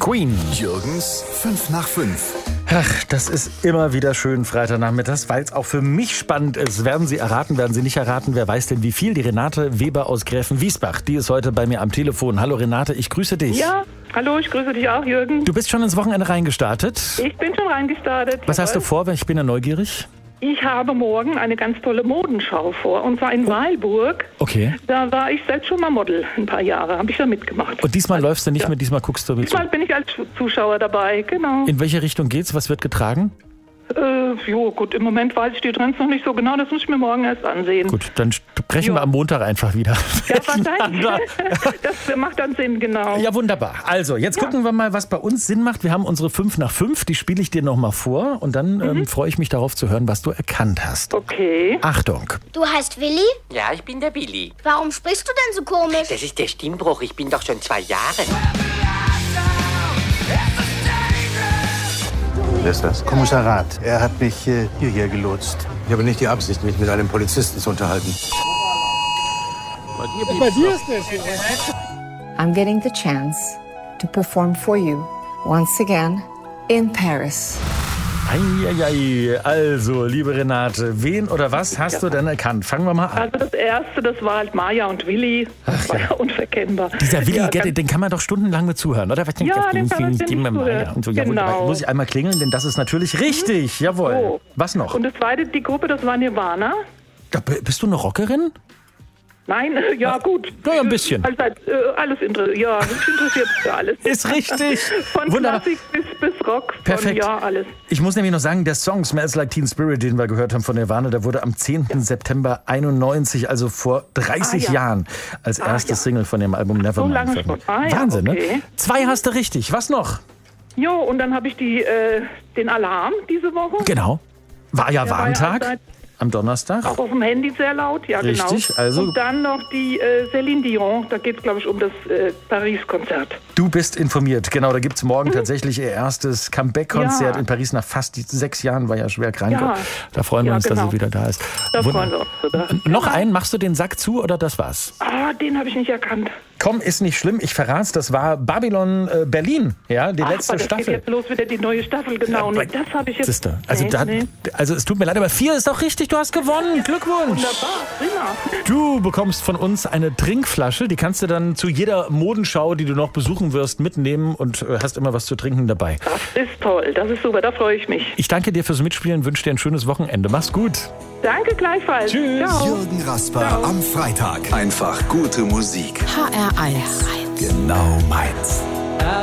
Queen. Jürgens 5 nach 5. Ach, das ist immer wieder schön Freitagnachmittags, weil es auch für mich spannend ist. Werden Sie erraten, werden Sie nicht erraten? Wer weiß denn wie viel? Die Renate Weber aus Gräfenwiesbach, die ist heute bei mir am Telefon. Hallo Renate, ich grüße dich. Ja, hallo, ich grüße dich auch, Jürgen. Du bist schon ins Wochenende reingestartet. Ich bin schon reingestartet. Was hast du vor? Ich bin ja neugierig. Ich habe morgen eine ganz tolle Modenschau vor, und zwar in Weilburg. Okay. Da war ich selbst schon mal Model, ein paar Jahre, habe ich da mitgemacht. Und diesmal läufst du nicht mehr, diesmal guckst du mit. Diesmal bin ich als Zuschauer dabei, genau. In welche Richtung geht's? Was wird getragen? Jo, gut, im Moment weiß ich die Trends noch nicht so genau, das muss ich mir morgen erst ansehen. Gut, dann sprechen wir am Montag einfach wieder. Ja, wahrscheinlich. Das macht dann Sinn, genau. Ja, wunderbar. Also, jetzt gucken wir mal, was bei uns Sinn macht. Wir haben unsere 5 nach 5, die spiele ich dir nochmal vor und dann freue ich mich darauf zu hören, was du erkannt hast. Okay. Achtung. Du heißt Willi? Ja, ich bin der Billy. Warum sprichst du denn so komisch? Das ist der Stimmbruch. Ich bin doch schon 2 Jahre. Wer ist das? Kommissar Rath. Er hat mich hierher gelotst. Ich habe nicht die Absicht, mich mit einem Polizisten zu unterhalten. Bei dir ist das. I'm getting the chance to perform for you once again in Paris. Eieiei. Also, liebe Renate, wen oder was hast du denn erkannt? Fangen wir mal an. Also das Erste, das war halt Maja und Willi. Das war ja unverkennbar. Dieser Willi, Ja, den kann man doch stundenlang mit zuhören, oder? Was Ja, den kann man ständig zuhören. und so. Ja, wunderbar. Genau. Muss ich einmal klingeln, denn das ist natürlich richtig. Jawohl. So. Was noch? Und das Zweite, die Gruppe, das war Nirvana. Bist du eine Rockerin? Nein, ja gut. Ja, ein bisschen. Also, alles ja, mich interessiert für alles. Ist richtig. Von Wunderbar. Klassik bis Rock. Perfekt. Ja, alles. Ich muss nämlich noch sagen, der Song Smells Like Teen Spirit, den wir gehört haben von Nirvana, der wurde am 10. September 91, also vor 30 Jahren, als erstes Single von dem Album Nevermind. So lange schon. Wahnsinn, okay. ne? 2 hast du richtig. Was noch? Jo, und dann habe ich den Alarm diese Woche. Genau. War ja Der war Warntag ja am Donnerstag. auch auf dem Handy sehr laut, ja Richtig, genau. also- Und dann noch die Céline Dion, da geht es glaube ich um das Paris-Konzert. Du bist informiert. Genau, da gibt es morgen tatsächlich ihr erstes Comeback-Konzert Ja. in Paris nach fast 6 Jahren, war ja schwer krank. Ja. Da freuen wir Ja, uns, dass genau. sie wieder da ist. Da freuen wir uns sogar. Noch einen, machst du den Sack zu oder das war's? Den habe ich nicht erkannt. Komm, ist nicht schlimm, ich verrat's, das war Babylon Berlin, ja, die letzte das Staffel. geht jetzt los wieder die neue Staffel, genau. Ja, Nee, das habe ich jetzt... Siehste, also, Nee. also es tut mir leid, aber 4 ist doch richtig, du hast gewonnen. Glückwunsch. Wunderbar, prima. Du bekommst von uns eine Trinkflasche, die kannst du dann zu jeder Modenschau, die du noch besuchen wirst, mitnehmen und hast immer was zu trinken dabei. Das ist toll, das ist super, da freue ich mich. Ich danke dir fürs Mitspielen, wünsche dir ein schönes Wochenende. Mach's gut. Danke gleichfalls. Tschüss. Ciao. Jürgen Rasper am Freitag. Einfach gute Musik. HR1. Genau meins.